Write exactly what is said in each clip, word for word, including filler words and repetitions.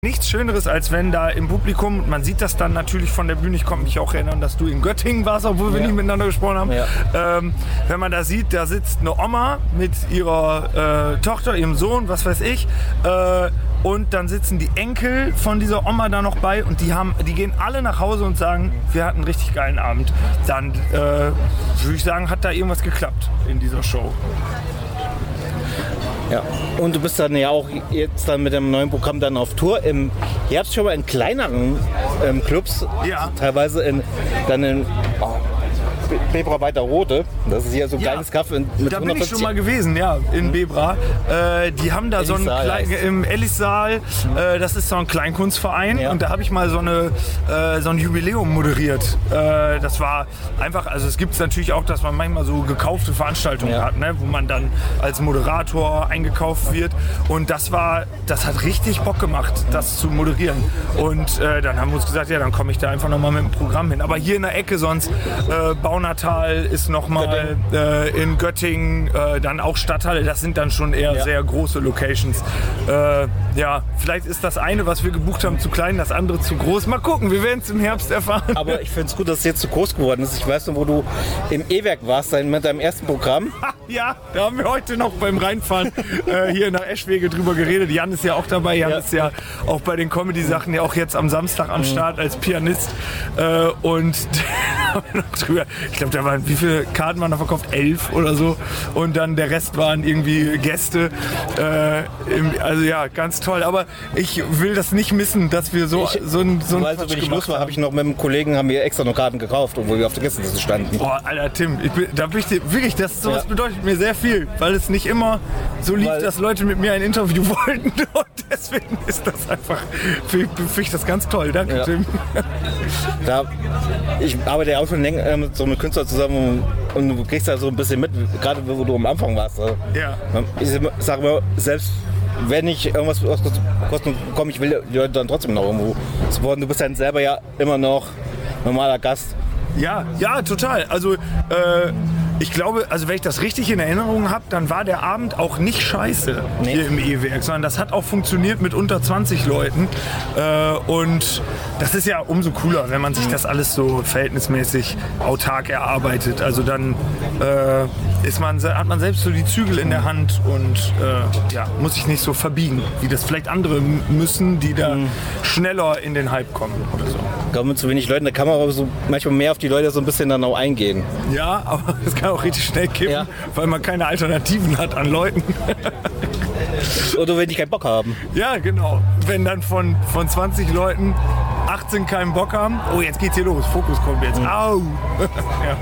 Nichts Schöneres, als wenn da im Publikum, man sieht das dann natürlich von der Bühne, ich konnte mich auch erinnern, dass du in Göttingen warst, obwohl wir ja. nie miteinander gesprochen haben. Ja. Ähm, wenn man da sieht, da sitzt eine Oma mit ihrer äh, Tochter, ihrem Sohn, was weiß ich, äh, und dann sitzen die Enkel von dieser Oma da noch bei und die, haben, die gehen alle nach Hause und sagen, wir hatten einen richtig geilen Abend. Dann äh, würde ich sagen, hat da irgendwas geklappt in dieser Show. Ja, und du bist dann ja auch jetzt dann mit dem neuen Programm dann auf Tour im Herbst schon mal in kleineren ähm, Clubs, ja. teilweise in, dann in oh, Bebra weiter Rote. Das ist hier so ein ja. kleines Kaffee mit da bin ich schon mal gewesen, ja, in mhm. Bebra. Äh, die haben da so einen kleinen, im Ellis-Saal, mhm. äh, das ist so ein Kleinkunstverein ja. und da habe ich mal so, eine, äh, so ein Jubiläum moderiert. Äh, das war einfach, also es gibt es natürlich auch, dass man manchmal so gekaufte Veranstaltungen ja. hat, ne, wo man dann als Moderator eingekauft wird und das war, das hat richtig Bock gemacht, das zu moderieren. Und äh, dann haben wir uns gesagt, ja, dann komme ich da einfach nochmal mit dem Programm hin. Aber hier in der Ecke sonst, äh, Baunatal ist nochmal äh, in Göttingen, äh, dann auch Stadthalle, das sind dann schon eher ja. sehr große Locations. Äh, ja, vielleicht ist das eine, was wir gebucht haben, zu klein, das andere zu groß. Mal gucken, wir werden es im Herbst erfahren. Aber ich finde es gut, dass es jetzt zu groß geworden ist. Ich weiß noch, wo du im E-Werk warst, mit deinem ersten Programm. Ja, da haben wir heute noch beim Reinfahren äh, hier nach Eschwege drüber geredet. Jan ist ja auch dabei, Jan ja. ist ja auch bei den Comedy-Sachen ja auch jetzt am Samstag am Start als Pianist. Äh, und da haben wir noch drüber, ich glaube, da waren, wie viele Karten waren da verkauft? Elf oder so. Und dann der Rest waren irgendwie Gäste. Äh, im, also ja, ganz toll. Aber ich will das nicht missen, dass wir so, ich, so ein so Weil so wenn ich los war, habe ich noch mit einem Kollegen haben wir extra noch Karten gekauft, obwohl wir auf der Gästeliste standen. Boah, Alter, Tim, ich bin, da bin ich dir, wirklich, das sowas ja. bedeutet mir sehr viel, weil es nicht immer so lief, weil dass Leute mit mir ein Interview wollten und deswegen ist das einfach, finde ich das ganz toll. Danke, ja. Tim. Da, ich arbeite ja auch schon länger mit so einem Künstler zusammen und du kriegst da so ein bisschen mit, gerade wo du am Anfang warst. Ja. Ich sage mal, selbst wenn ich irgendwas kosten bekomme, ich will die Leute dann trotzdem noch irgendwo supporten. Du bist dann selber ja immer noch normaler Gast. Ja, ja, total. Also äh, ich glaube, also wenn ich das richtig in Erinnerung habe, dann war der Abend auch nicht scheiße nee. hier im E-Werk, sondern das hat auch funktioniert mit unter zwanzig Leuten. Äh, und das ist ja umso cooler, wenn man sich das alles so verhältnismäßig autark erarbeitet. Also dann äh, ist man, hat man selbst so die Zügel in der Hand und äh, ja, muss sich nicht so verbiegen, wie das vielleicht andere müssen, die da mhm. schneller in den Hype kommen oder so. Ich glaube, mit zu wenig Leuten in der Kamera so manchmal mehr auf die Leute so ein bisschen dann auch eingehen. Ja, aber es kann auch richtig schnell kippen, ja. weil man keine Alternativen hat an Leuten. Oder wenn die keinen Bock haben. Ja, genau. Wenn dann von, von zwanzig Leuten achtzehn keinen Bock haben, oh, jetzt geht's hier los, Fokus kommt jetzt. Mhm. Au! ja.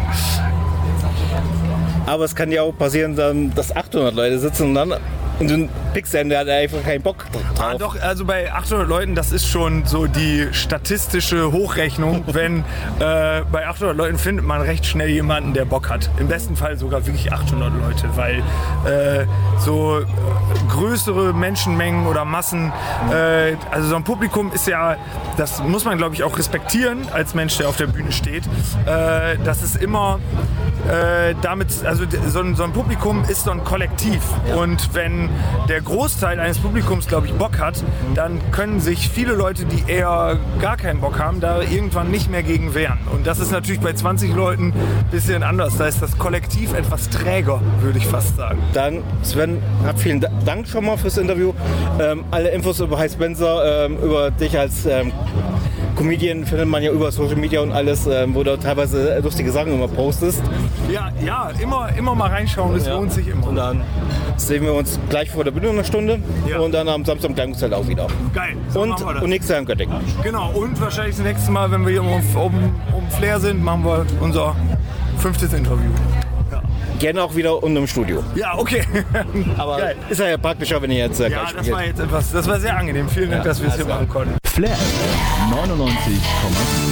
Aber es kann ja auch passieren, dass achthundert Leute sitzen und dann und du pickst einen, der hat einfach keinen Bock drauf. Ah, doch, also bei achthundert Leuten, das ist schon so die statistische Hochrechnung. Wenn äh, bei achthundert Leuten findet man recht schnell jemanden, der Bock hat. Im besten Fall sogar wirklich achthundert Leute, weil äh, so äh, größere Menschenmengen oder Massen, äh, also so ein Publikum ist ja, das muss man glaube ich auch respektieren als Mensch, der auf der Bühne steht. Äh, das ist immer äh, damit, also so ein, so ein Publikum ist so ein Kollektiv ja. und wenn der Großteil eines Publikums, glaube ich, Bock hat, dann können sich viele Leute, die eher gar keinen Bock haben, da irgendwann nicht mehr gegen wehren. Und das ist natürlich bei zwanzig Leuten ein bisschen anders. Da ist das Kollektiv etwas träger, würde ich fast sagen. Dann, Sven, hab vielen Dank schon mal fürs Interview. Ähm, alle Infos über Hi Spencer, ähm, über dich als ähm, Comedian findet man ja über Social Media und alles, ähm, wo du teilweise lustige Sachen immer postest. Ja, ja, immer, immer mal reinschauen, es ja. lohnt sich immer. Und dann sehen wir uns gleich vor der Bühne eine Stunde ja. und dann am Samstag im Kleidungszelt auch wieder. Geil. So und, und nächstes Jahr in Göttingen. Genau, und wahrscheinlich das nächste Mal, wenn wir hier um, um, um Flair sind, machen wir unser fünftes Interview. Ja. Gerne auch wieder unten im Studio. Ja, okay. Aber geil. Ist ja praktischer, wenn ihr jetzt äh, ja, das war jetzt etwas, das war sehr angenehm. Vielen Dank, ja, dass wir es hier machen konnten. Flair neunundneunzig Komma sieben